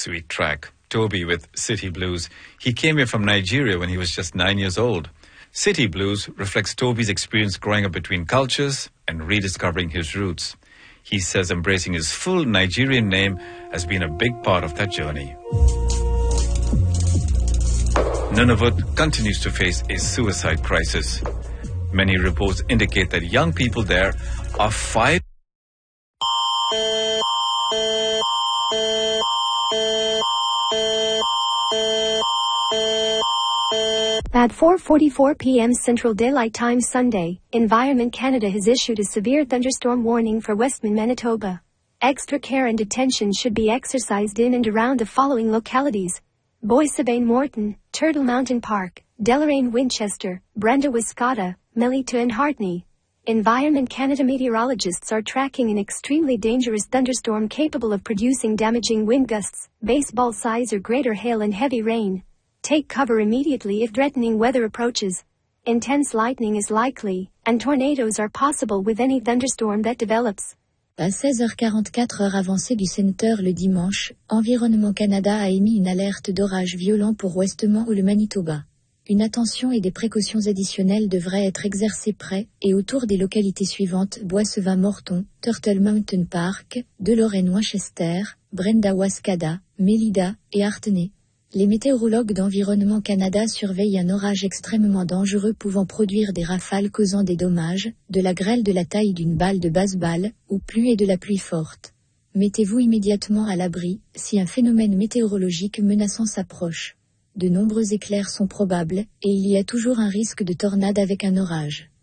sweet track. Toby with City Blues. He came here from Nigeria when he was just 9 years old. City Blues reflects Toby's experience growing up between cultures and rediscovering his roots. He says embracing his full Nigerian name has been a big part of that journey. Nunavut continues to face a suicide crisis. Many reports indicate that young people there are fighting. At 4:44 p.m. Central Daylight Time Sunday, Environment Canada has issued a severe thunderstorm warning for Westman, Manitoba. Extra care and attention should be exercised in and around the following localities: Boissevain Morton, Turtle Mountain Park, Deloraine Winchester, Brenda Wiscata, Melita and Hartney. Environment Canada meteorologists are tracking an extremely dangerous thunderstorm capable of producing damaging wind gusts, baseball size or greater hail and heavy rain. Take cover immediately if threatening weather approaches. Intense lightning is likely, and tornadoes are possible with any thunderstorm that develops. À 16h44 heure avancée du Centre le dimanche, Environnement Canada a émis une alerte d'orage violent pour Westman ou le Manitoba. Une attention et des précautions additionnelles devraient être exercées près et autour des localités suivantes: Boissevain-Morton, Turtle Mountain Park, Deloraine Winchester, Brenda Wascada, Melida et Hartney. Les météorologues d'Environnement Canada surveillent un orage extrêmement dangereux pouvant produire des rafales causant des dommages, de la grêle de la taille d'une balle de baseball, ou pluie et de la pluie forte. Mettez-vous immédiatement à l'abri si un phénomène météorologique menaçant s'approche. De nombreux éclairs sont probables, et il y a toujours un risque de tornade avec un orage.